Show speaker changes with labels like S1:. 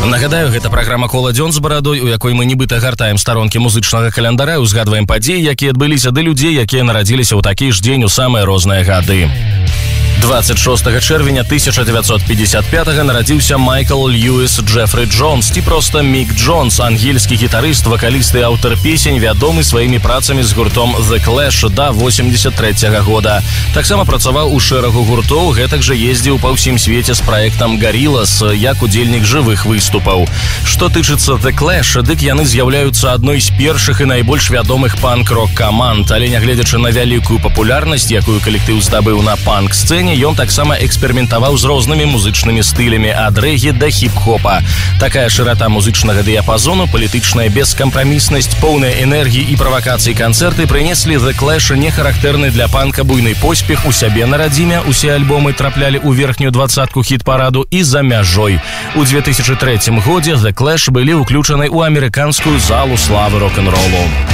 S1: Нагадаю, гэта праграма «Кола дзён з барадой», у якой мы нібыта гартаем старонкі музычнага календара і узгадваем падзеі, якія адбыліся, ды людзей, якія нарадзіліся ў такі ж дзень у самыя розныя гады. 26 чэрвеня 1955-го нарадзіўся Майкл Льюіс Джефры Джонс, ці проста Мік Джонс, ангельскі гітарыст, вакаліст і аўтар песень, вядомы сваімі працамі з гуртом The Clash да 83-го года. Таксама працаваў у шэрагу гуртоў, гэтак жа ездзіў па ўсім свеце з праектам Gorillaz, як удзельнік жывых выступаў. Што тычыцца The Clash, дык яны з'яўляюцца адной з першых і найбольш вядомых панк-рок каманд, але нягледзячы на вялікую папулярнасць, якую калектыў здабыў на панк-сцэне, ён таксама эксперыментаваў з рознымі музычнымі стылямі ад рэгі да хіп-хопа. Такая шырата музычнага дыяпазону, палітычная бескампраміснасць, поўная энергіі і правакацыі канцэрты прынеслі The Clash нехарактэрны для панка буйны поспех у сябе на радзіме. Усе альбомы траплялі ў верхнюю двадцатку хіт-параду і за мяжой. У 2003 годзе The Clash былі ўключаны ў амерыканскую залу славы рок-н-ролу.